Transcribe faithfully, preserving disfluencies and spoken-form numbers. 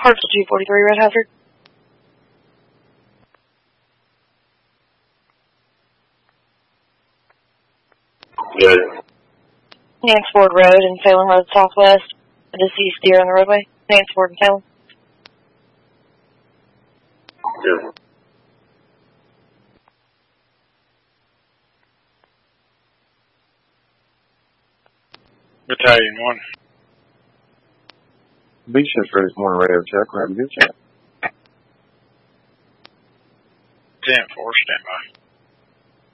Hartsville two forty-three, Red Hazard. Good. Nance Ford Road and Salem Road Southwest. A deceased deer on the roadway. Nance Ford and Salem. Good. Battalion one. B shift ready for morning radio check. We're having a good check. ten four, stand by.